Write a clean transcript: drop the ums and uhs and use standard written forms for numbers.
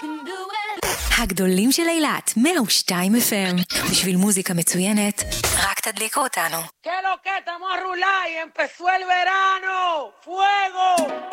הגדולים של אילת, 102 FM. בשביל מוזיקה מצוינת, רק תדליקו אותנו. ¿Qué lo que estamos a rular y empezó el verano? ¡Fuego!